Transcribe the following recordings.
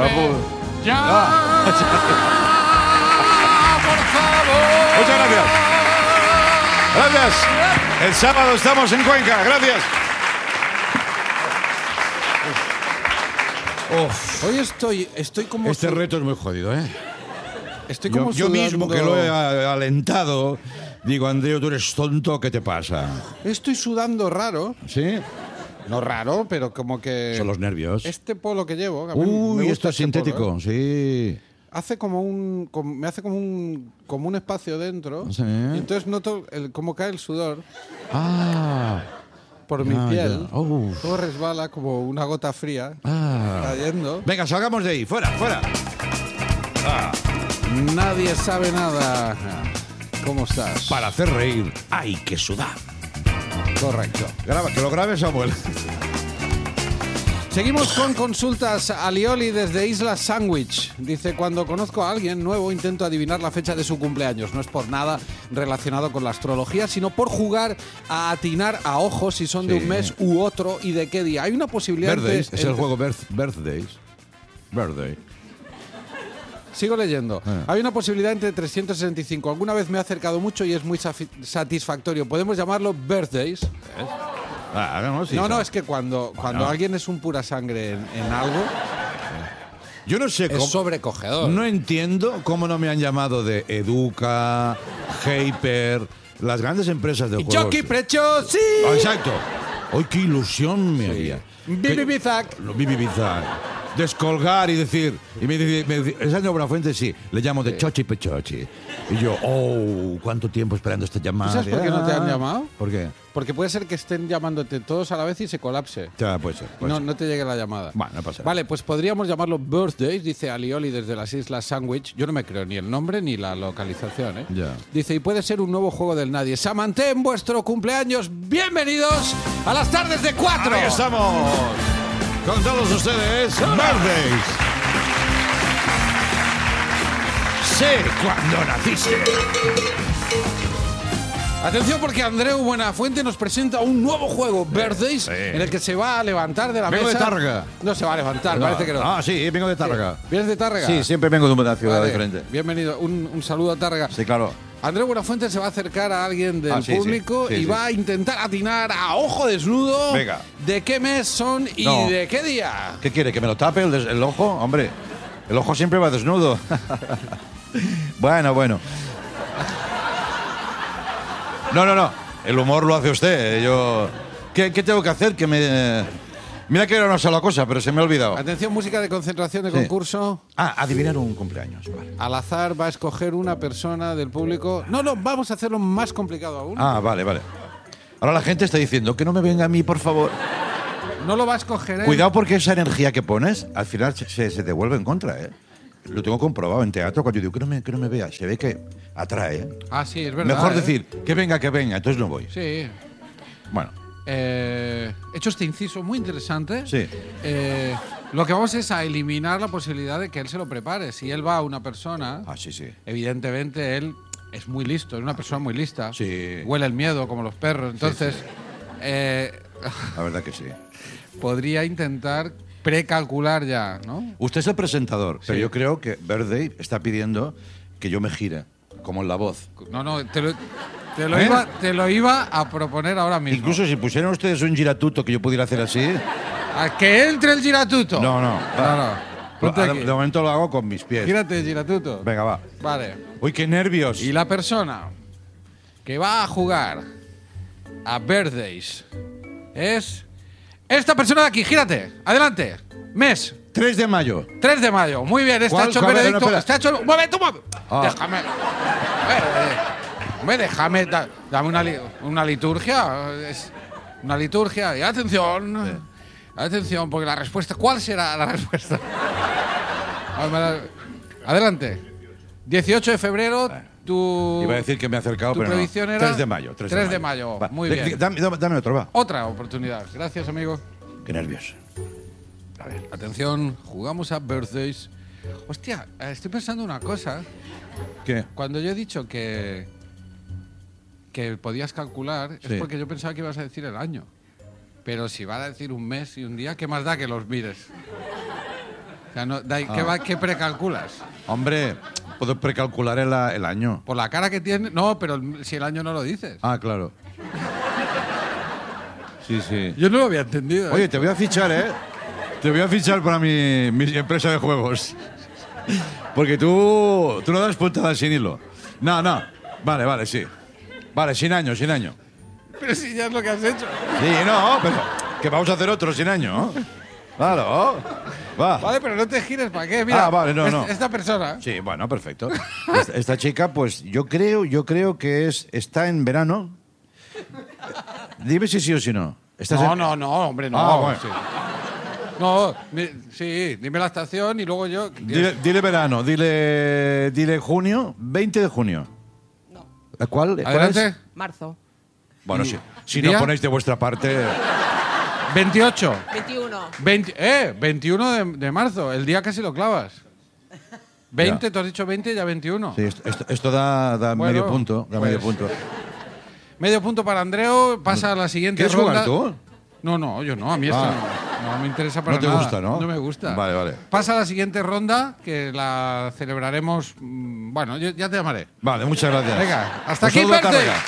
Ya, por favor. Muchas gracias. Gracias. El sábado estamos en Cuenca. Gracias. Hoy estoy como... Este reto es muy jodido, ¿eh? Estoy como Yo mismo sudando. que lo he alentado, digo, Andreu, tú eres tonto, ¿qué te pasa? Estoy sudando raro. ¿Sí? No raro, pero como que... Son los nervios. Este polo que llevo... a mí me Uy, gusta esto es este sintético, polo, sí. Hace como un... me hace como un espacio dentro. Sí. Y entonces noto cómo cae el sudor Ah, por mi Ya, piel. ya. Uf. Todo resbala como una gota fría cayendo. Venga, salgamos de ahí, fuera, fuera. Nadie sabe nada. ¿Cómo estás? Para hacer reír hay que sudar. Correcto. Graba, que lo grabe Samuel. Seguimos con consultas. Alioli desde Isla Sandwich. Dice, cuando conozco a alguien nuevo intento adivinar la fecha de su cumpleaños. No es por nada relacionado con la astrología, sino por jugar a atinar a ojos si son de Sí. un mes u otro y de qué día. Hay una posibilidad... Birthdays, entre- es el juego Birthdays. Birthday. Sigo leyendo. Hay una posibilidad entre 365. Alguna vez me he acercado mucho y es muy satisfactorio. Podemos llamarlo birthdays. No, sí, No, es que cuando alguien es un pura sangre en algo, Yo no sé es cómo. sobrecogedor. No entiendo cómo no me han llamado de Educa, Hyper, las grandes empresas de juegos. ¡Jockey Precho! ¡Sí! Ah, exacto. Hoy qué ilusión me haría. Bibi Bizac. Bibi Bizac. Descolgar y decir. Y me dice ¿es Año Buenafuente? Sí. Le llamo de Chochi Pechochi. Y yo, cuánto tiempo esperando esta llamada. ¿Tú sabes por qué no te han llamado? ¿Por qué? Porque puede ser que estén llamándote todos a la vez y se colapse. Ya, puede ser. puede ser. No te llegue la llamada. Bueno, no pasa nada. Vale, pues podríamos llamarlo Birthdays, dice Alioli desde las Islas Sandwich. Yo no me creo ni el nombre ni la localización, ¿eh? Ya. Dice, y puede ser un nuevo juego del nadie. Samanté en vuestro cumpleaños. Bienvenidos a las tardes de 4. Ahí estamos. Con todos ustedes, Birthdays. Sé cuándo naciste. Atención porque Andreu Buenafuente nos presenta un nuevo juego, Birthdays, sí. en el que se va a levantar de la Vengo mesa. de Tárrega. No se va a levantar, parece que no. Ah, sí, vengo de Tárrega. ¿Vienes de Tárrega? Sí, siempre vengo de una ciudad Vale, diferente. Bienvenido. Un saludo a Tárrega. Sí, claro. Andreu Buenafuente se va a acercar a alguien del Sí, público sí, y sí. va a intentar atinar a ojo desnudo Venga. de qué mes son y No. de qué día. ¿Qué quiere? ¿Que me lo tape el ojo? Hombre, el ojo siempre va desnudo. Bueno. No. El humor lo hace usted. Yo. ¿Qué tengo que hacer? Mira que era una sola cosa, pero se me ha olvidado. Atención, música de concentración de Sí. concurso. Adivinar un cumpleaños. Vale. Al azar va a escoger una persona del público. No, vamos a hacerlo más complicado aún. Vale. Ahora la gente está diciendo que no me venga a mí, por favor. No lo va a escoger él. Cuidado porque esa energía que pones, al final se devuelve en contra, ¿eh? Lo tengo comprobado en teatro cuando yo digo que no me vea. Se ve que atrae, ¿eh? Ah, sí, es verdad. Mejor ¿eh? decir, que venga, entonces no voy. Sí. Bueno, He hecho este inciso muy interesante. sí. Lo que vamos es a eliminar la posibilidad de que él se lo prepare. Si él va a una persona, Sí. evidentemente él es muy listo, es una persona muy lista. Sí. Huele el miedo como los perros. Entonces, La verdad que sí. podría intentar precalcular ya, ¿no? Usted es el presentador, pero Sí. yo creo que Birthday está pidiendo que yo me gire, como en La Voz. No, te lo ¿Eh? iba a proponer ahora mismo. Incluso si pusieran ustedes un giratuto que yo pudiera hacer así. A que entre el giratuto. No. No. Ponte aquí. De momento lo hago con mis pies. Gírate el giratuto. Venga, va. Vale. Uy, qué nervios. Y la persona que va a jugar a Birthdays es esta persona de aquí. Gírate. Adelante. Mes. 3 de mayo. 3 de mayo. Muy bien. Está ¿Cuál? hecho el ¿Cuál? veredicto. Espera. Está hecho el... ¡Mueve! Ah. Déjame. Déjame. Dame una liturgia. Es una liturgia. Y atención. Atención, porque la respuesta... ¿Cuál será la respuesta? Adelante. 18 de febrero, tu... Iba a decir que me he acercado, ¿Tu pero no. predicción era? 3 de mayo. 3 de mayo. Va. Muy bien. Dame otro, va. Otra oportunidad. Gracias, amigo. Qué nervios. A ver, atención, jugamos a Birthdays. Hostia, estoy pensando una cosa. ¿Qué? Cuando yo he dicho que podías calcular, Sí. es porque yo pensaba que ibas a decir el año. Pero si va a decir un mes y un día, ¿qué más da que los mires? O sea, ¿qué precalculas? Hombre, puedo precalcular el año. Por la cara que tiene. No, pero si el año no lo dices. Ah, claro. Sí, sí. Yo no lo había entendido. Oye, te voy a fichar, ¿eh? Te voy a fichar para mi empresa de juegos. Porque tú no das puntadas sin hilo. No. Vale, sí. Vale, sin año. Pero si ya es lo que has hecho. Sí, no, pero que vamos a hacer otro sin año, ¿no? Claro. Va. Vale, pero no te gires, ¿para qué? Mira, vale, no. Esta persona. Sí, bueno, perfecto. Esta chica, pues yo creo que está en verano. Dime si sí o si no. No, hombre, no. Ah, bueno. Sí. No, sí, dime la estación y luego yo. Dile verano, dile junio, 20 de junio. No. ¿Cuál Adelante. es? Marzo. Bueno, si ¿Día? no ponéis de vuestra parte. 28. 21. 21 de marzo, el día casi lo clavas. 20, Ya. tú has dicho 20, ya 21. Sí, esto da Bueno, medio punto. Da pues, medio punto. Medio punto para Andreu, pasa a la siguiente ¿Quieres ronda. jugar tú? No, yo no, a mí esto no me interesa para No te nada. gusta, ¿no? No me gusta. Vale. Pasa a la siguiente ronda, que la celebraremos. Bueno, yo ya te llamaré. Vale, muchas gracias. Venga, hasta Os aquí, saludo a Berti. Tárrega.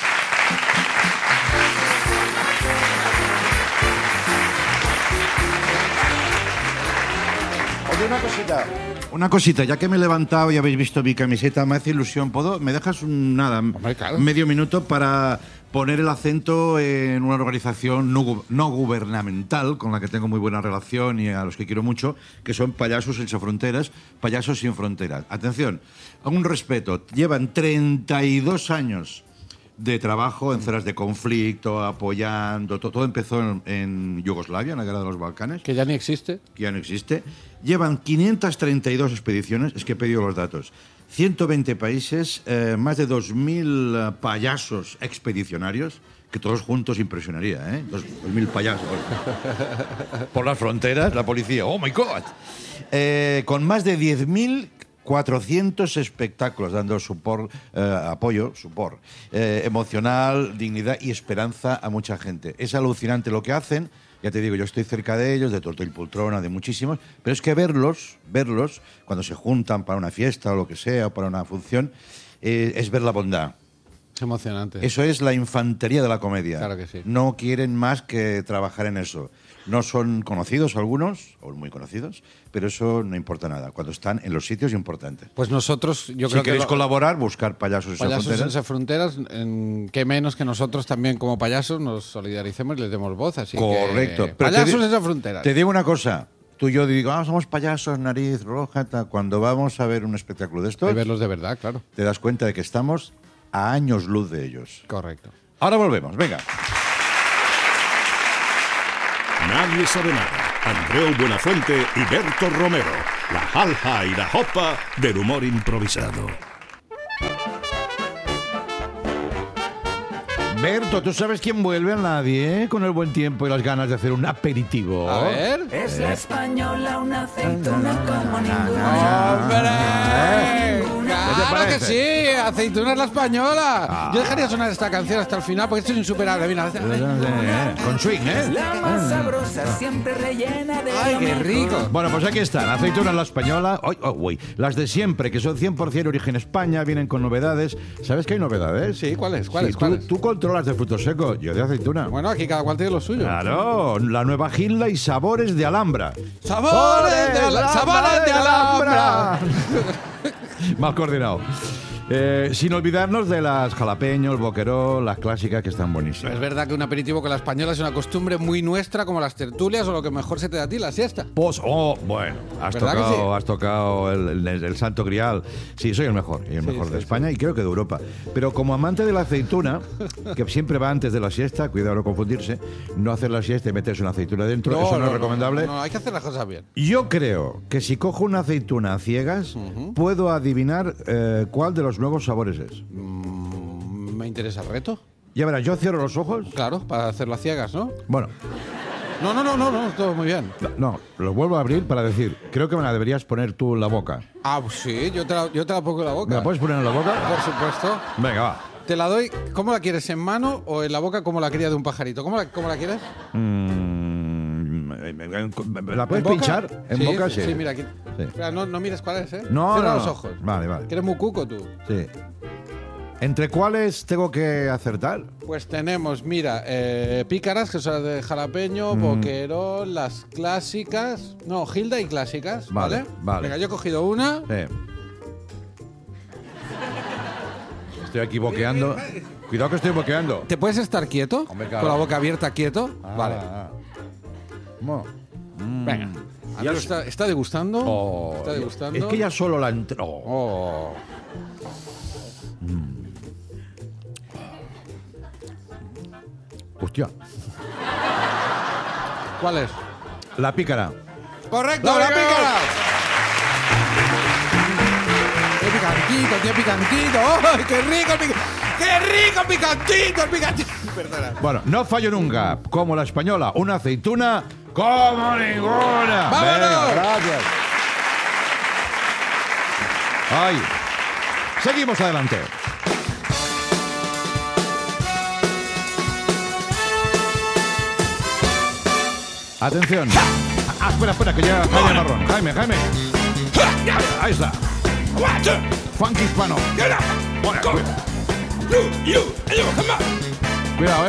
Oye, una cosita, ya que me he levantado y habéis visto mi camiseta, me hace ilusión. ¿Me dejas Hombre, claro. medio minuto para poner el acento en una organización no gubernamental con la que tengo muy buena relación y a los que quiero mucho, que son Payasos Sin Fronteras, Payasos Sin Fronteras? Atención, un respeto, llevan 32 años de trabajo en zonas de conflicto, apoyando. Todo empezó en Yugoslavia, en la guerra de los Balcanes, Que ya ni existe. que ya no existe. Llevan 532 expediciones, es que he pedido los datos. 120 países, más de 2.000 payasos expedicionarios, que todos juntos impresionaría, ¿eh? 2.000 payasos. Por las fronteras, la policía, ¡oh, my God! Con más de 10.400 espectáculos, dando apoyo emocional, dignidad y esperanza a mucha gente. Es alucinante lo que hacen. Ya te digo, yo estoy cerca de ellos, de Tortoy Poltrona, de muchísimos, pero es que verlos, cuando se juntan para una fiesta o lo que sea, o para una función, es ver la bondad. Es emocionante. Eso es la infantería de la comedia. Claro que sí. No quieren más que trabajar en eso. No son conocidos algunos, o muy conocidos, pero eso no importa nada, cuando están en los sitios importantes. Pues nosotros, yo Si creo queréis que colaborar, buscar Payasos Sin Payasos Fronteras. Sin Fronteras, qué menos que nosotros también como payasos nos solidaricemos y les demos voz. Así Correcto. que Pero Payasos Sin Fronteras. Te digo una cosa. Tú y yo digo, somos payasos, nariz roja. Cuando vamos a ver un espectáculo de Hay estos, que verlos de verdad, claro. te das cuenta de que estamos a años luz de ellos. Correcto. Ahora volvemos, venga. Nadie sabe nada. Andreu Buenafuente y Berto Romero. La jalja y la jopa del humor improvisado. Berto, ¿tú sabes quién vuelve? A nadie, ¿eh? Con el buen tiempo y las ganas de hacer un aperitivo. A ver. Es la española, una aceituna como ninguna. ¡Hombre! ¿Qué te ¡Claro que parece? sí! ¡Aceituna es la española! Yo dejaría sonar esta canción hasta el final porque esto es insuperable. Mira. Con swing, ¿eh? La más sabrosa, siempre rellena de ¡Ay, lo qué mejor. rico! Bueno, pues aquí están, aceitunas la española, las de siempre, que son 100% origen España, vienen con novedades. ¿Sabes que hay novedades? Sí, ¿cuáles? Sí, ¿Cuáles? ¿Cuáles? tú controlas de frutos secos, yo de aceituna. Bueno, aquí cada cual tiene lo suyo. Claro, la nueva Gilda y sabores de Alhambra. ¡Sabores de Alhambra! Mal coordinado. Sin olvidarnos de las jalapeños, boqueró, las clásicas que están buenísimas. Es verdad que un aperitivo con la española es una costumbre muy nuestra, como las tertulias o lo que mejor se te da a ti, la siesta. Bueno, has ¿Verdad que sí? tocado el santo grial. Sí, soy el mejor, y el Sí, mejor sí, de España y creo que de Europa. Pero como amante de la aceituna, que siempre va antes de la siesta, cuidado no confundirse, no hacer la siesta y meterse una aceituna dentro, eso no es recomendable. No, hay que hacer las cosas bien. Yo creo que si cojo una aceituna a ciegas, puedo adivinar cuál de los nuevos sabores es. Me interesa el reto. Ya verás, yo cierro los ojos. Claro, para hacerlo a ciegas, ¿no? Bueno, No, todo muy bien. no, los vuelvo a abrir para decir, creo que me la deberías poner tú en la boca. Ah, pues sí, yo te la pongo en la boca. ¿Me la puedes poner en la boca? Por supuesto. Venga, va. Te la doy, ¿cómo la quieres? ¿En mano o en la boca como la cría de un pajarito? ¿Cómo la quieres? ¿La puedes pinchar? En boca, sí. Sí, mira aquí. Sí. Espera, no mires cuál es, ¿eh? No, Cierra no, los no. ojos. Vale, vale. ¿Que eres muy cuco tú? Sí. ¿Entre cuáles tengo que acertar? Pues tenemos, mira, pícaras, que son de jalapeño, boquerón, las clásicas. No, Gilda y clásicas, Vale, ¿vale? vale. Venga, yo he cogido una. Estoy aquí boqueando. Cuidado que estoy boqueando. ¿Te puedes estar quieto? Hombre, claro. Con la boca abierta, quieto. Vale. Bueno. Venga. Andreu está degustando. Oh, Está degustando. es que ya solo la entró. Oh. Hostia. ¿Cuál es? La pícara. ¡Correcto, la pícara! ¡Qué picantito, qué picantito! ¡Oh, qué rico el picantito! ¡Qué rico el picantito, el picantito! Perdona. Bueno, no fallo nunca. Como la española, una aceituna como ninguna. ¡Vámonos! Venga, gracias. Ay. Seguimos adelante. Atención. Espera, que llega Jaime Marrón. Jaime. Ahí está. Funk hispano. Cuidado,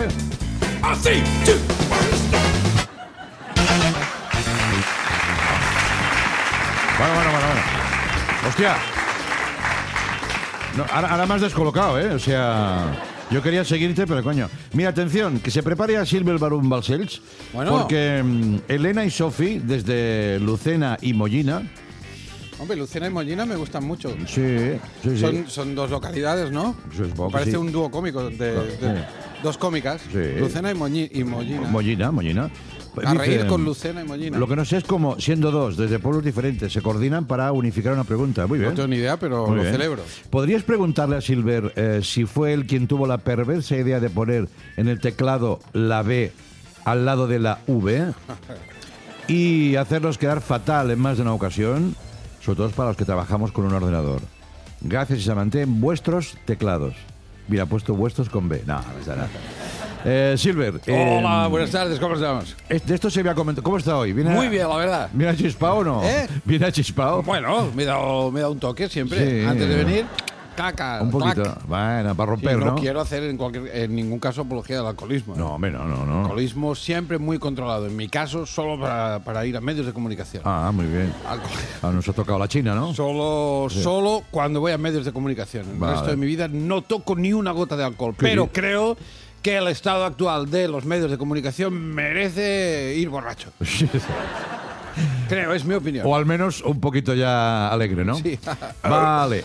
Bueno. Hostia. No, ahora me has descolocado, O sea, yo quería seguirte, pero coño. Mira, atención, que se prepare a Silver Barum Balcells. Bueno. Porque Elena y Sofi, desde Lucena y Mollina. Hombre, Lucena y Mollina me gustan mucho. Sí. Son dos localidades, ¿no? Supongo que Parece sí. un dúo cómico de dos cómicas. Sí. Lucena y Mollina. Mollina. A Dice, reír con Lucena y Mollina. Lo que no sé es cómo, siendo dos, desde pueblos diferentes, se coordinan para unificar una pregunta. Muy bien. No tengo ni idea, pero Muy lo bien. celebro. ¿Podrías preguntarle a Silver si fue él quien tuvo la perversa idea de poner en el teclado la B al lado de la V y hacerlos quedar fatal en más de una ocasión, sobre todo para los que trabajamos con un ordenador? Gracias y se mantienen vuestros teclados. Mira, ha puesto vuestros con B. No, no está nada. Silver. Hola, buenas tardes, ¿cómo estamos? De esto se me ha comentado. ¿Cómo está hoy? Muy bien, la verdad. ¿Viene chispado o no? ¿Viene chispado? Bueno, me he dado un toque siempre. Sí. Antes de venir, caca. Un poquito. clac. Bueno, para romper, Sí, no ¿no? quiero hacer en ningún caso apología del alcoholismo. No, hombre, no. Alcoholismo siempre muy controlado. En mi caso, solo para ir a medios de comunicación. Ah, muy bien. Nos ha tocado la China, ¿no? Solo cuando voy a medios de comunicación. El Vale. resto de mi vida no toco ni una gota de alcohol. Sí. Pero creo que el estado actual de los medios de comunicación merece ir borracho. Creo, es mi opinión. O al menos un poquito ya alegre, ¿no? Sí. Vale.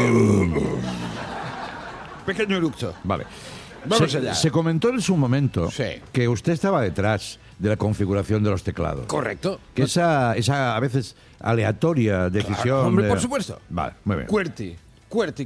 Pequeño eructo. Vale. Vamos allá. Se comentó en su momento Sí. que usted estaba detrás de la configuración de los teclados. Correcto. Que esa a veces aleatoria decisión. Hombre, de- por supuesto. Vale, muy bien. QWERTY.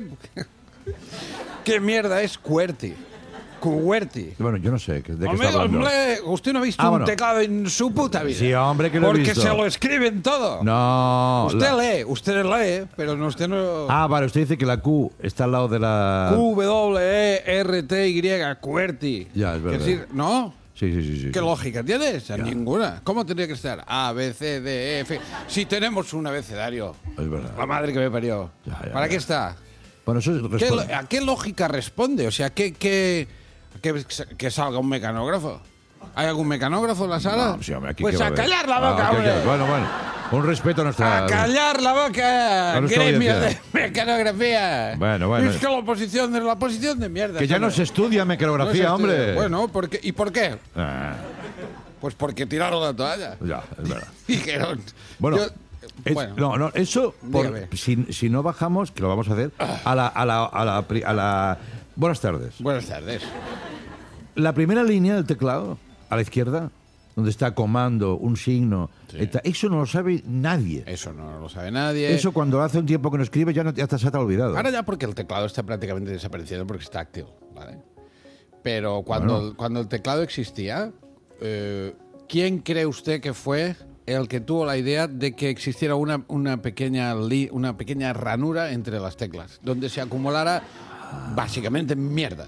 ¿Qué mierda es QWERTY? QWERTY. Bueno, yo no sé de qué está Hombre, hablando. usted no ha visto Ah, un bueno. teclado en su puta vida. Sí, hombre, que lo he Porque visto. se lo escriben todo. No. Usted lee, pero no, usted no... Ah, vale, usted dice que la Q está al lado de la... QWERTY, QWERTY. Ya, es verdad. Es decir, ¿no? Sí. ¿Qué lógica tienes? Ninguna. ¿Cómo tendría que estar? A, B, C, D, E, F. Si tenemos un abecedario. Es verdad. La madre que me parió. Ya, ¿Para ya. qué está? Bueno, eso responde. ¿A qué lógica responde? O sea, que salga un mecanógrafo. ¿Hay algún mecanógrafo en la sala? No, sí, hombre, aquí pues que va a haber. callar la boca, ok. hombre. Bueno. Un respeto a nuestra... A callar la boca, A nuestra gremio de audiencia. mecanografía. Bueno. Es que la oposición de mierda. Que ya no hombre. se estudia No mecanografía, se estudia. hombre. Bueno, ¿y por qué? Ah, Pues porque tiraron la toalla. ya, es verdad. Dijeron. Bueno, bueno. no, eso, Dígame. si no bajamos, que lo vamos a hacer, a la... Buenas tardes. Buenas tardes. La primera línea del teclado, a la izquierda, donde está comando, un signo, eso no lo sabe nadie. Eso no lo sabe nadie. Eso cuando hace un tiempo que no escribe ya se te ha olvidado. Ahora ya porque el teclado está prácticamente desapareciendo porque está activo, ¿vale? Pero cuando el teclado existía, ¿quién cree usted que fue el que tuvo la idea de que existiera una pequeña ranura entre las teclas, donde se acumulara básicamente mierda?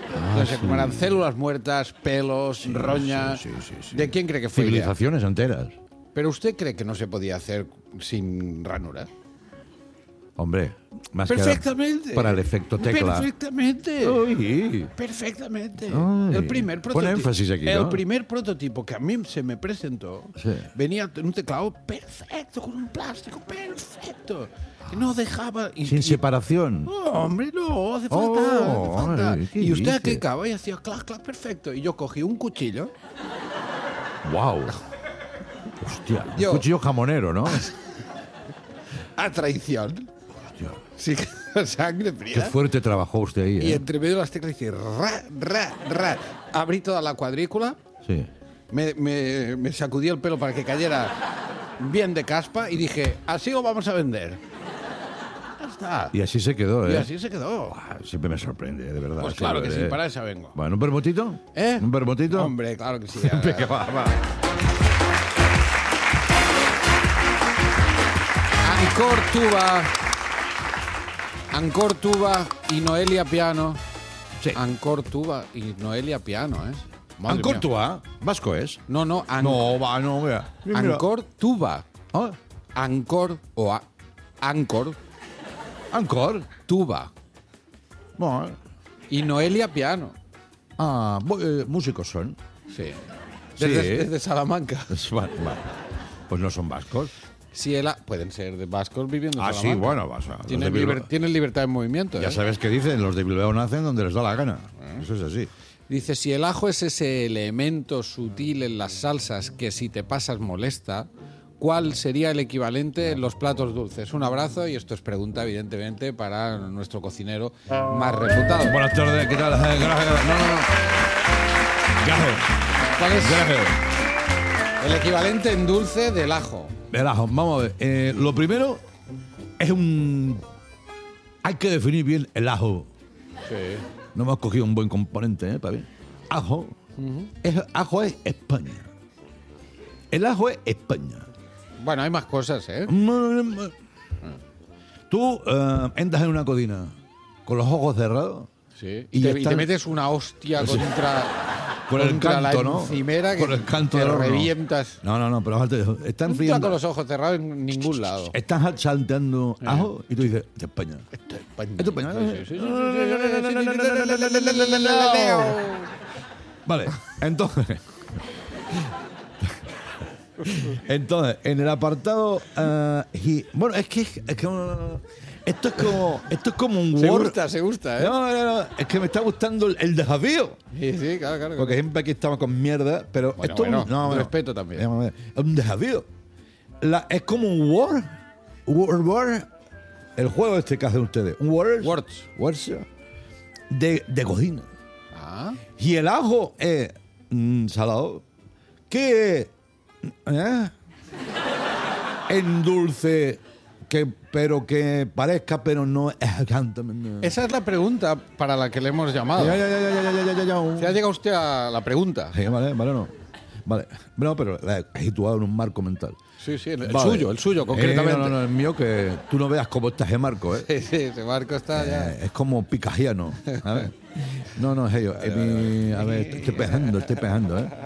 Entonces, como eran células muertas, pelos, roña. sí. ¿De quién cree que fue idea? Civilizaciones enteras. ¿Pero usted cree que no se podía hacer sin ranura? Hombre, más Perfectamente. que para el efecto tecla. Perfectamente. Uy. Perfectamente. Ay. El primer Pon prototipo. énfasis aquí, ¿no? El primer prototipo que a mí se me presentó Sí. venía en un teclado perfecto, con un plástico perfecto. Que no dejaba. Sin separación. No, hombre, no, hace falta. Oh, hace falta. ay, ¿qué y usted dice? clicaba y hacía clac, clac, perfecto. Y yo cogí un cuchillo. Wow. Hostia. Yo- Un cuchillo jamonero, ¿no? A traición. Sí, sangre Qué fría. fuerte trabajó usted ahí, Y ¿eh? entre medio de las teclas hice ra, ra, ra. Abrí toda la cuadrícula, Sí. me sacudí el pelo para que cayera bien de caspa y dije, así lo vamos a vender. Ya está. Y así se quedó, Y ¿eh? así se quedó. Ah, siempre me sorprende, de verdad. Pues claro que sí, ¿eh? para esa vengo. Bueno, ¿un vermutito? ¿Eh? ¿Un vermutito? Hombre, claro que sí. Venga, va. Ancor tuba y Noelia piano. Sí. Ancor tuba y Noelia piano, ¿eh? Madre Ancor mía. Tua, vasco es. No, no, No, va, no, vea. Mira. Ancor tuba. Ah, Ancor o Ancor Ancor. tuba Bueno. y Noelia piano. Ah, músicos son. Sí. Sí. Desde Salamanca. Pues no son vascos. Si pueden ser de vascos viviendo en Ah, sí, Salamanca. bueno, vas a. los Tienen, de Bilbao- tienen libertad de movimiento. Ya ¿eh? sabes qué dicen, los de Bilbao nacen donde les da la gana. Eso es así. Dice, si el ajo es ese elemento sutil en las salsas que si te pasas molesta, ¿cuál sería el equivalente en los platos dulces? Un abrazo y esto es pregunta, evidentemente, para nuestro cocinero más reputado. Buenas tardes, ¿qué tal? Gracias. No. Gracias. ¿Cuál es Gracias. el equivalente en dulce del ajo? El ajo, vamos a ver. Lo primero es un. Hay que definir bien el ajo. Sí. No hemos cogido un buen componente, ¿eh? Para ver. Ajo. Ajo es España. El ajo es España. Bueno, hay más cosas, ¿eh? Tú entras en una cocina con los ojos cerrados. Sí. Y Y te están- metes una hostia Con el contra canto, la ¿no? encimera que Con el canto te del horno. revientas. No, pero aparte, están No está friendo. con los ojos cerrados en ningún lado. Estás salteando ajo y tú dices, de España. Esto es España. Esto es España. Sí. Vale, entonces. Entonces, en el apartado. Bueno, es que esto es como un Se Word. gusta, se gusta, ¿eh? No, es que me está gustando el desafío. Sí, claro. Porque siempre aquí estamos con mierda, pero Bueno, esto bueno, no, respeto también. Es un desafío. Es como un Word. El juego este que hacen ustedes. Un Words de cocina. Ah, Y el ajo es salado. ¿Qué es? En dulce, pero que parezca, pero no es exactamente. esa es la pregunta para la que le hemos llamado. Ya. Se ha llegado usted a la pregunta. Sí, vale, no. Vale. No, pero la he situado en un marco mental. Sí, el Vale. suyo, concretamente. No, el mío, que tú no veas cómo está ese marco, ¿eh? Sí, ese barco está ya. Es como picajiano. A ver. No, es ello. A ver, estoy pegando, ¿eh?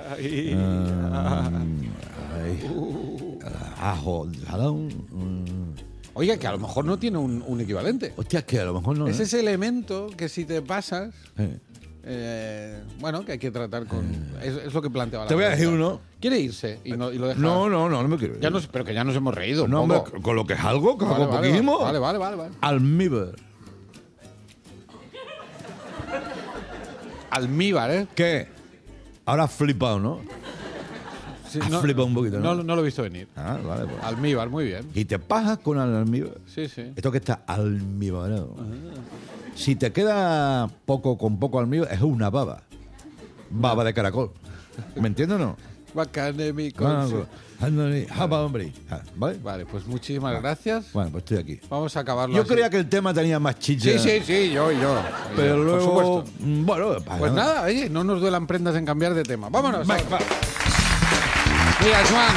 Ajo, salado. Oiga, que a lo mejor no tiene un equivalente. Hostia, es que a lo mejor no. Es ese elemento que si te pasas, Eh. bueno, que hay que tratar con... Es lo que planteaba la Te voy a pregunta. decir uno. ¿Quiere irse? Y lo deja. No me quiero ir. Ya pero que ya nos hemos reído. un No, hombre, poco. con lo que es algo, con Vale, algo poquísimo. Vale. Almíbar. Almíbar, ¿eh? ¿Qué? Ahora has flipado, ¿no? Sí, Has flipado un poquito, ¿no? No lo he visto venir. Ah, vale, pues. Almíbar, muy bien. Y te pajas con el almíbar. Sí. Esto que está almíbarado. Si te queda con poco almíbar, es una baba. Baba de caracol. ¿Me entiendes o no? Bacane mi No, conse- japa, hombre. ¿Vale? Vale, pues muchísimas gracias. Bueno, pues estoy aquí. Vamos a acabarlo Yo así. creía que el tema tenía más chicha. Sí, yo. Pero Por luego. supuesto. Bueno, Pues nada, oye, no nos duelan prendas en cambiar de tema. Vámonos. Va. Mira, Joan.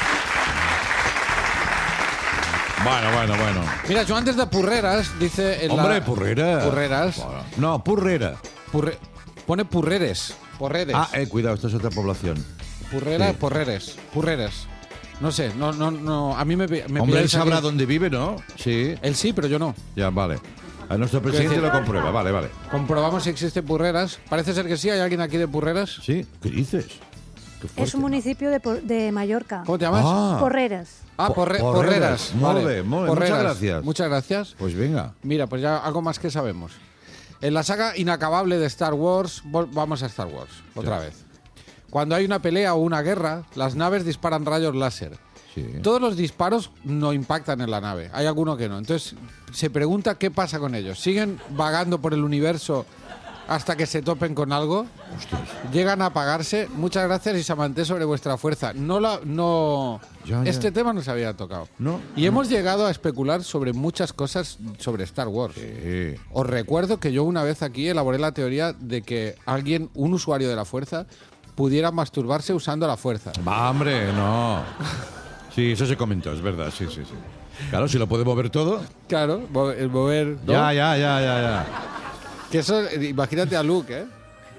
Bueno. Mira, Joan desde Purreras dice en Hombre, la... Purrera. Purreras. No, Purrera. Pone Porreres. Ah, cuidado, esto es otra población. Purrera, sí. Porreres. No sé, no. A mí me Hombre, él pilláis sabrá aquí. dónde vive, ¿no? Sí. Él sí, pero yo no. Ya, vale. A nuestro presidente decir- lo comprueba, vale. Comprobamos si existe Purreras. Parece ser que sí. ¿Hay alguien aquí de Purreras? Sí, ¿qué dices? Qué fuerte. Es un municipio de Mallorca. ¿Cómo te llamas? Porreras. Porreras. Molt Vale. bé, molt bé. Porreras. Muchas gracias. Muchas gracias. Pues venga. Mira, pues ya algo más que sabemos. En la saga inacabable de Star Wars, vamos a Star Wars, otra vez. Cuando hay una pelea o una guerra, las naves disparan rayos láser. Sí. Todos los disparos no impactan en la nave, hay alguno que no. Entonces se pregunta qué pasa con ellos. ¿Siguen vagando por el universo hasta que se topen con algo? ¿Llegan a apagarse? Muchas gracias y Samanté sobre vuestra fuerza. Ya. Este tema no se había tocado. No. Y hemos llegado a especular sobre muchas cosas sobre Star Wars. Os recuerdo que yo una vez aquí elaboré la teoría de que alguien, un usuario de la fuerza, pudiera masturbarse usando la fuerza. Va, hombre, no. Sí, eso se comentó, es verdad, sí. Claro, si lo puede mover todo. Claro, el mover... ¿no? Ya. Que eso, imagínate a Luke, ¿eh?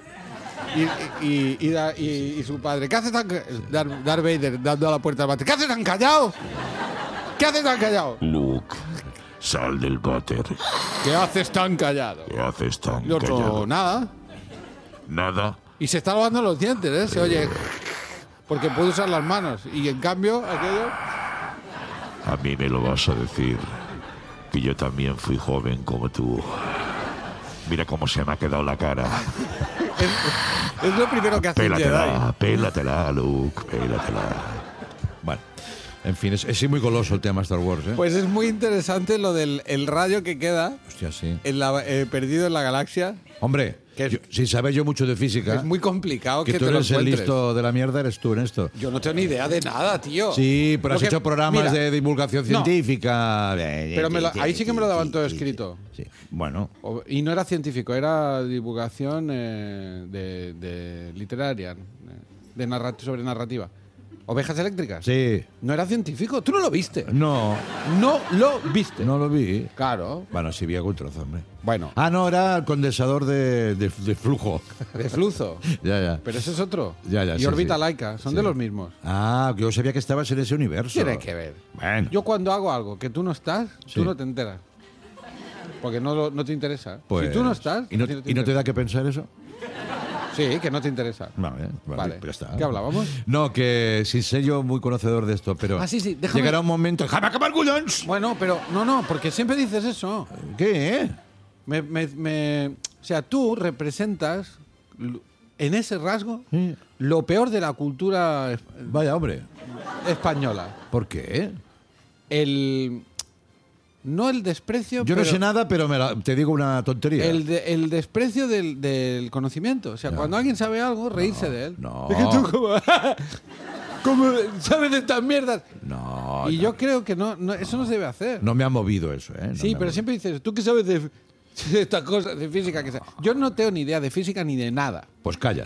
Y su padre. ¿Qué hace tan Darth Vader dando a la puerta al váter? ¿Qué hace tan callado? ¿Qué hace tan callado? Luke, sal del váter. ¿Qué haces tan callado? ¿Qué haces tan Y otro, callado? nada. Nada. Y se está lavando los dientes, ¿eh? Se oye... Porque puede usar las manos. Y en cambio, aquello... A mí me lo vas a decir. Que yo también fui joven como tú. Mira cómo se me ha quedado la cara. Es lo primero que hace un Jedi. Pélatela, Luke, pélatela. Bueno, en fin, es muy goloso el tema Star Wars, ¿eh? Pues es muy interesante lo del el rayo que queda Hostia, sí. perdido en la galaxia. Hombre, sin saber yo mucho de física, Es muy complicado que que tú te lo eres el encuentres. listo de la mierda, eres tú en esto. Yo no tengo ni idea de nada, tío. Sí, pero Lo has que- hecho programas mira, de divulgación No. científica. Pero ahí sí que me lo daban todo escrito. Sí, bueno. Y no era científico, era divulgación de literaria, sobre narrativa. ¿Ovejas eléctricas? Sí. No era científico, tú no lo viste. No, No lo viste. no lo vi. Claro. Bueno, sí vi algún trozo, hombre. Bueno, Ah, no, era el condensador de flujo. de flujo. Ya. Pero ese es otro. Ya, y sí, órbita sí. laica, son Sí. de los mismos. Ah, que yo sabía que estabas en ese universo. Tiene que ver. Bueno. Yo cuando hago algo que tú no estás, Sí. tú no te enteras. Porque no te interesa. Pues, si tú no estás... ¿Y no, a ti y no te interesa. da que pensar eso? Sí, que no te interesa. Vale, Vale. ya está. ¿Qué hablábamos? No, que sin ser yo muy conocedor de esto, pero Ah, sí, déjame- llegará un momento... ¡Déjame acabar, collons! Bueno, pero no, porque siempre dices eso. ¿Qué? O sea, tú representas en ese rasgo Sí. lo peor de la cultura Vaya, hombre. española. ¿Por qué? No el desprecio, Yo no pero sé nada, pero te digo una tontería. el desprecio del conocimiento. O sea, cuando alguien sabe algo, reírse de él. no. Es que tú como sabes de estas mierdas. No, Y no. yo creo que eso no se debe hacer. No me ha movido eso, ¿eh? No Sí, me ha pero movido. siempre dices, ¿tú qué sabes de estas cosas, de física? Yo no tengo ni idea de física ni de nada. Pues calla.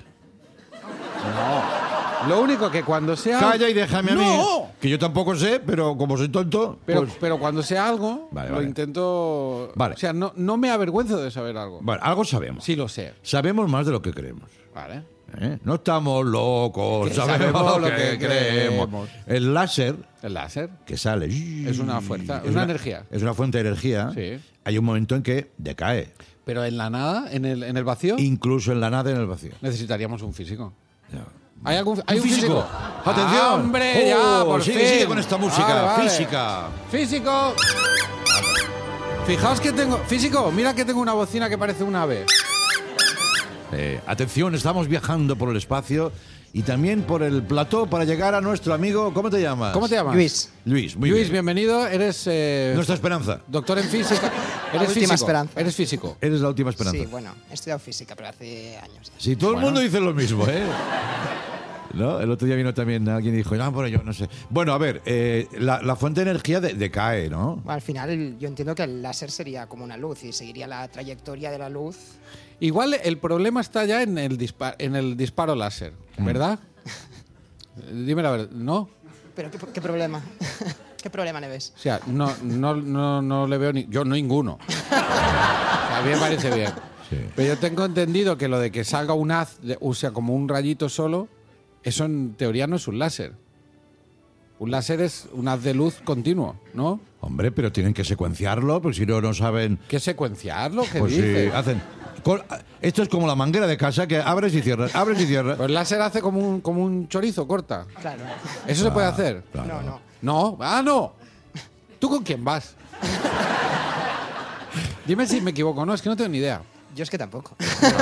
Lo único que cuando sea... Calla y déjame a mí. ¡No! Que yo tampoco sé, pero como soy tonto, Pero, pues... pero cuando sea algo, Vale, lo vale. intento... Vale. O sea, no me avergüenzo de saber algo. Bueno, algo sabemos. Sí lo sé. Sabemos más de lo que creemos. Vale. ¿eh? No estamos locos, Que sabemos lo que creemos. El láser El láser. que sale... Es una fuerza, es una energía. Es una fuente de energía. Sí. Hay un momento en que decae. Pero en la nada, en el vacío, Incluso en la nada, en el vacío. necesitaríamos un físico. Ya. ¿Hay algún ¿Un físico? ¡Atención! ¡Ah, ¡hombre, ya, Oh, por sigue, fin! sigue con esta música. Vale, vale. Física. ¡Físico! Fijaos que tengo... Físico, mira que tengo una bocina que parece un ave. Atención, estamos viajando por el espacio y también por el plató para llegar a nuestro amigo... ¿Cómo te llamas? ¿Cómo te llamas? Luis. Luis, muy Luis, bien. bienvenido. Eres Nuestra esperanza. doctor en física. La Eres última físico. esperanza. Eres físico. Eres la última esperanza. Sí, bueno, he estudiado física, pero hace años. Sí, todo el Bueno. mundo dice lo mismo, ¿eh? ¿No? El otro día vino también alguien y dijo, bueno, yo no sé. Bueno, a ver, la fuente de energía decae, ¿no? Bueno, al final yo entiendo que el láser sería como una luz y seguiría la trayectoria de la luz. Igual el problema está ya en el disparo láser, ¿verdad? Dime la verdad, ¿no? Pero ¿qué problema? ¿Qué problema le ves? O sea, no le veo yo ninguno. O sea, a mí me parece bien. Sí. Pero yo tengo entendido que lo de que salga un haz, o sea, como un rayito solo, eso en teoría no es un láser. Un láser es un haz de luz continuo, ¿no? Hombre, pero tienen que secuenciarlo, porque si no, no saben. ¿Qué secuenciarlo? ¿Qué Pues dices? sí, hacen. Esto es como la manguera de casa que abres y cierras, abres y cierras. Pues el láser hace como un chorizo, corta. Claro. ¿Eso se puede hacer? Claro. No, no. No. ¡Ah, no! ¿Tú con quién vas? Dime si me equivoco, no, es que no tengo ni idea. Yo es que tampoco.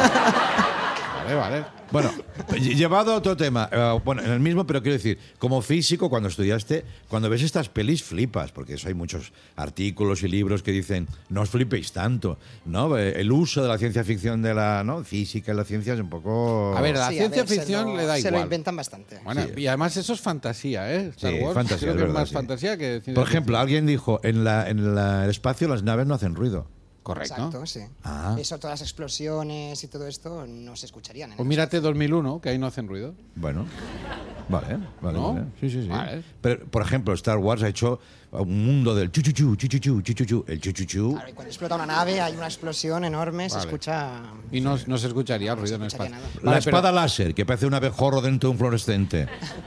Vale. Bueno, llevado a otro tema, bueno, en el mismo, pero quiero decir, como físico, cuando estudiaste, cuando ves estas pelis flipas, porque eso hay muchos artículos y libros que dicen, no os flipéis tanto, ¿no? El uso de la ciencia ficción de la física y la ciencia es un poco... A ver, la Sí, ciencia se ficción lo- le da Se igual. lo inventan bastante. Bueno, Sí. y además eso es fantasía, ¿eh? Star Sí, Wars fantasía, creo es que es verdad, más sí. fantasía que ciencia Por ejemplo, ficción. alguien dijo, en el espacio las naves no hacen ruido. Correcto. Exacto, sí. Ah. Eso, todas las explosiones y todo esto no se escucharían. En Pues el mírate 2001, que ahí no hacen ruido. Bueno, vale. ¿No? Vale. Sí. Vale. Pero, por ejemplo, Star Wars ha hecho un mundo del chuchuchu, chuchuchu. El chuchuchu... Claro, y cuando explota una nave hay una explosión enorme, se Vale. escucha... Y no se escucharía el ruido en el se escucharía espacio. nada. La Vale, pero- espada láser, que parece un abejorro dentro de un fluorescente.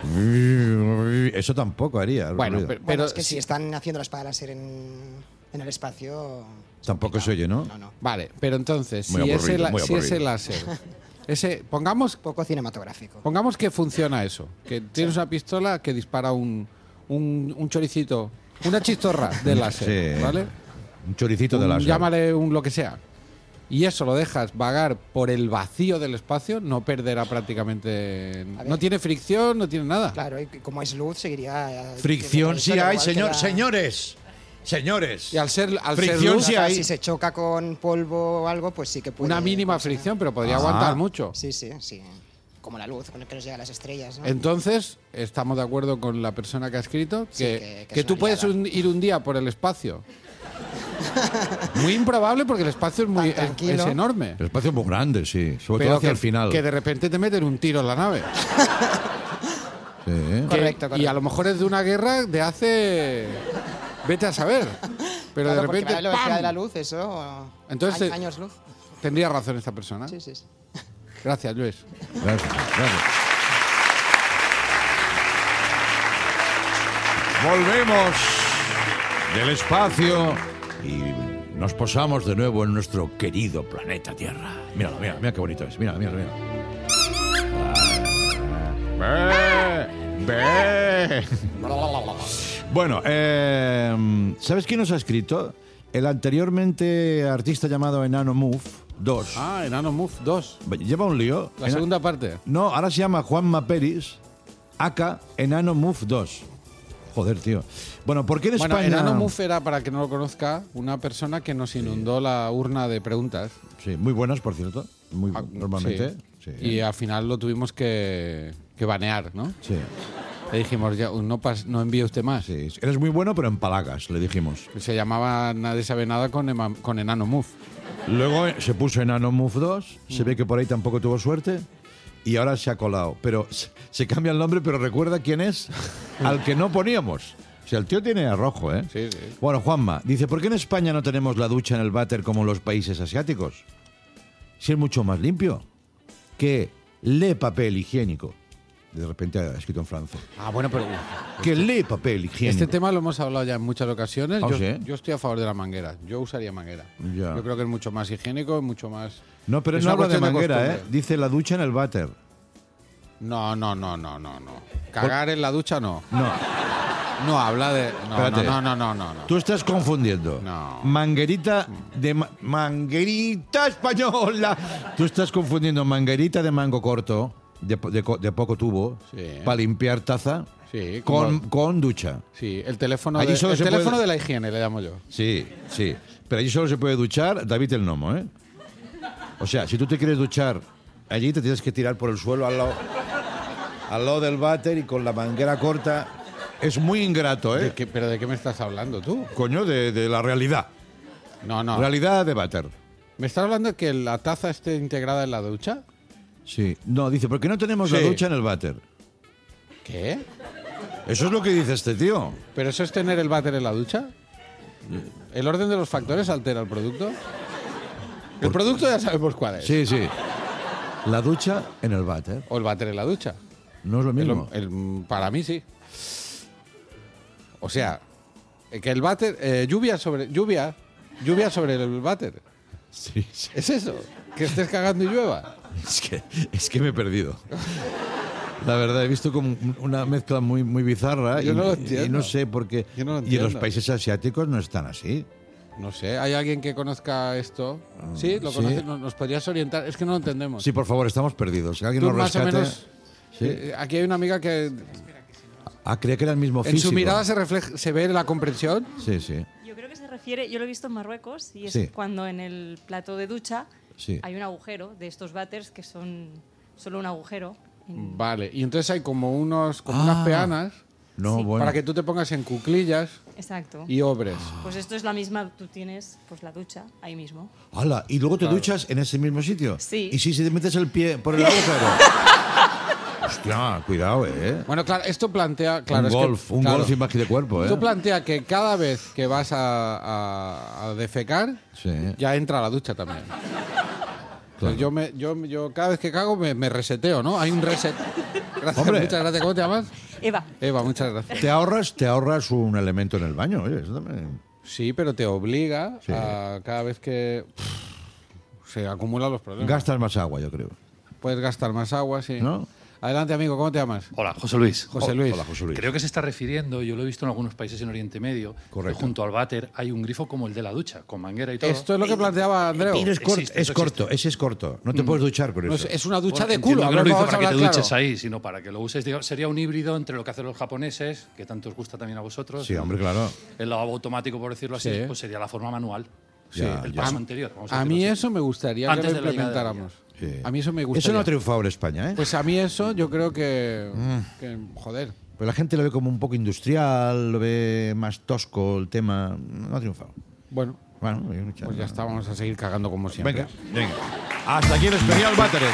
Eso tampoco haría. Bueno, ruido. pero, Bueno, es que sí- si están haciendo la espada láser en el espacio... es Tampoco se oye, ¿no? No. Vale, pero entonces, Muy si aburrido, muy si ese aburrido. láser, pongamos Poco cinematográfico. que funciona eso, que tienes una pistola que dispara un choricito, una chistorra de láser, Sí. ¿vale? Un choricito de Un- láser. Llámale un lo que sea. Y eso lo dejas vagar por el vacío del espacio, no perderá prácticamente... A ver. No tiene fricción, no tiene nada. Claro, y como es luz, seguiría... Fricción sí igual hay, queda- señores. Señores. Y al ser Fricción luz, sí hay. Si se choca con polvo o algo, pues sí que puede... una mínima pues, fricción, pero podría Ah. aguantar mucho. Sí. Como la luz con el que nos llega a las estrellas, ¿no? Entonces, estamos de acuerdo con la persona que ha escrito Sí, que, que es tú una puedes liada. ir un día por el espacio. Muy improbable porque el espacio es muy Tan tranquilo. es enorme. El espacio es muy grande, sí. Sobre Pero todo hacia que, el final. que de repente te meten un tiro en la nave. Sí. Correcto. Y a lo mejor es de una guerra de hace... Vete a saber. Pero Claro, de porque repente... la velocidad ¡pam! de la luz, eso... Entonces, años luz. Tendría razón esta persona. Sí. Gracias, Luis. Gracias. Volvemos del espacio y nos posamos de nuevo en nuestro querido planeta Tierra. Míralo, mira qué bonito es. Mira. Ve. Bueno, ¿sabes quién nos ha escrito? El anteriormente artista llamado Enano Move 2. Ah, Enano Move 2. Lleva un lío. La segunda parte. No, ahora se llama Juanma Peris, aka Enano Move 2. Joder, tío. Bueno, ¿por qué en Bueno, España...? Enano Move era, para que no lo conozca, una persona que nos inundó la urna de preguntas. Sí, muy buenas, por cierto. Muy, normalmente. Sí. Sí. Y al final lo tuvimos que banear, ¿no? Sí, Le dijimos, ya, no envíe usted más. sí. Eres muy bueno, pero en palagas, le dijimos. Se llamaba Nadie sabe nada con Enano Move. Luego se puso Enano Move 2. Se ve que por ahí tampoco tuvo suerte. Y ahora se ha colado. Pero se cambia el nombre, pero recuerda quién es al que no poníamos. O sea, el tío tiene arrojo, ¿eh? Sí. Bueno, Juanma, dice, ¿por qué en España no tenemos la ducha en el váter como en los países asiáticos? Si es mucho más limpio. Que le papel higiénico. De repente ha escrito en francés. Ah, bueno, pero... Que le papel higiénico. Este tema lo hemos hablado ya en muchas ocasiones. ¿Ah, yo, sí? yo estoy a favor de la manguera. Yo usaría manguera. Ya. Yo creo que es mucho más higiénico, mucho más... No, pero es no una habla de cuestión manguera, ¿eh? costumbre. Dice la ducha en el váter. No. Cagar en la ducha no. No, No habla de... Espérate. No. tú estás confundiendo. No. Manguerita de... manguerita española. Tú estás confundiendo manguerita de mango corto, de poco tubo, Sí. para limpiar taza, Sí, con ducha. Sí, el teléfono, Allí solo el se teléfono puede- de la higiene, le llamo yo. Sí. Pero allí solo se puede duchar David el Nomo, ¿eh? O sea, si tú te quieres duchar, allí te tienes que tirar por el suelo al lado del váter y con la manguera corta. Es muy ingrato, ¿eh? ¿Pero de qué me estás hablando tú? Coño, de la realidad. No. Realidad de váter. ¿Me estás hablando de que la taza esté integrada en la ducha? Sí. No, dice, ¿por qué no tenemos la Sí. ducha en el váter? ¿Qué? Eso es lo que dice este tío. ¿Pero eso es tener el váter en la ducha? ¿El orden de los factores altera el producto? El producto ya sabemos cuál es. Sí, sí. La ducha en el váter. O el váter en la ducha. No es lo mismo. Para mí sí. O sea, que el váter... lluvia sobre el váter. Sí, sí. ¿Es eso? Que estés cagando y llueva. Es que me he perdido. La verdad, he visto como una mezcla muy, muy bizarra. Yo no lo y entiendo. no sé por qué. Yo no lo Y en entiendo. los países asiáticos no están así. No sé, ¿hay alguien que conozca esto? ¿Sí? ¿Lo conoce? ¿Nos podrías orientar? Es que no lo entendemos. Sí, por favor, estamos perdidos. Que alguien Tú nos más rescate. o menos... Sí. Aquí hay una amiga que Creía que era el mismo en físico. su mirada se ve la comprensión. Sí, sí. Yo creo que se refiere, yo lo he visto en Marruecos, y es Sí. cuando en el plato de ducha Sí. hay un agujero de estos váteres que son solo un agujero. Vale, y entonces hay como unas peanas No, Sí. bueno. para que tú te pongas en cuclillas Exacto. y obres. Pues esto es la misma, tú tienes pues la ducha ahí mismo. ¡Hala! ¿Y luego te duchas en ese mismo sitio? Sí. ¿Y si te metes el pie por el agujero? Hostia, cuidado, ¿eh? Bueno, claro, esto plantea... Claro, un golf imagen de cuerpo, ¿eh? Esto plantea que cada vez que vas a defecar, Sí. ya entra a la ducha también. Entonces yo cada vez que cago me reseteo, ¿no? Hay un reset. Gracias, Hombre. muchas gracias. ¿Cómo te llamas? Eva, Eva, muchas gracias. Te ahorras un elemento en el baño, oye, eso también. Sí, pero te obliga Sí. a cada vez que se acumulan los problemas. Gastas más agua, yo creo. Puedes gastar más agua, sí. ¿No? Adelante, amigo, ¿cómo te llamas? Hola, José Luis. José Luis. Hola, José Luis. Creo que se está refiriendo, yo lo he visto en algunos países en Oriente Medio, Correcto. que junto al váter hay un grifo como el de la ducha, con manguera y todo. Esto es lo que planteaba Andreu. Pero es corto, Existe, es eso corto, existe. ese es corto. No te puedes duchar con No, eso. es una ducha Bueno, de entiendo culo. que no lo hizo vamos a para que te hablar duches claro. ahí, sino para que lo uses. Digo, sería un híbrido entre lo que hacen los japoneses, que tanto os gusta también a vosotros. Sí, hombre, claro. El lavabo automático, por decirlo así, Sí. pues sería la forma manual. Sí. El paso anterior. Vamos a A decirlo mí así. eso me gustaría Antes que de lo la llegada de la implementáramos. Sí. A mí eso me gustaría. Eso no ha triunfado en España, ¿eh? Pues a mí eso yo creo que joder. Pues la gente lo ve como un poco industrial, lo ve más tosco el tema. No ha triunfado. Bueno, Bueno, pues ya está, vamos a seguir cagando como siempre. Venga, venga. Hasta aquí el especial Váteres.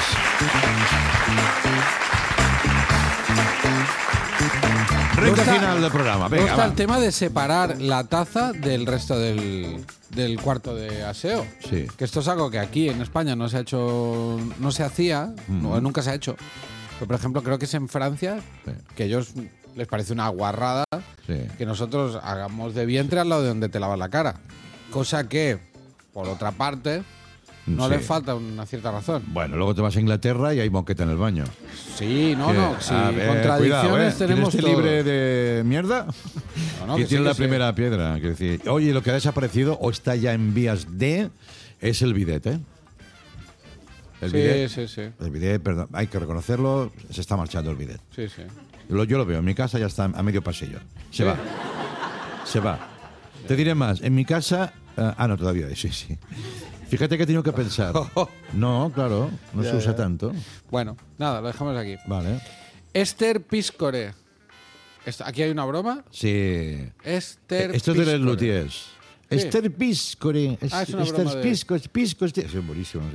Recta Gusta- final del programa. Me Venga, gusta va. el tema de separar la taza del resto del cuarto de aseo. Sí. Que esto es algo que aquí en España no se ha hecho, no se hacía, o nunca se ha hecho. Pero, por ejemplo, creo que es en Francia, Sí. que a ellos les parece una guarrada Sí. que nosotros hagamos de vientre al lado de donde te lavas la cara. Cosa que, por otra parte, no Sí. le falta una cierta razón. Bueno, luego te vas a Inglaterra y hay moqueta en el baño. Sí, no, Que- no. Sí, a ver, contradicciones cuidado, tenemos ¿Tienes todos. libre de mierda? No, que que sí, tiene que la sí. primera piedra. Quiero decir, oye, lo que ha desaparecido o está ya en vías de es el bidet, ¿eh? El Sí, bidet. sí, sí. El bidet, perdón, hay que reconocerlo, se está marchando el bidet. Sí, sí. Yo lo veo, en mi casa ya está a medio pasillo. Se va. Se va. Te diré más, en mi casa... no, todavía, sí, sí. Fíjate que he tenido que pensar. No, claro, no se usa tanto. Bueno, nada, lo dejamos aquí. Vale. Esther Piscore. ¿Aquí hay una broma? Sí. Esther Esto es de Piscore. los luthiers. Sí. Esther Piscore. Ah, es una Esther broma de- Pisco, es buenísimo.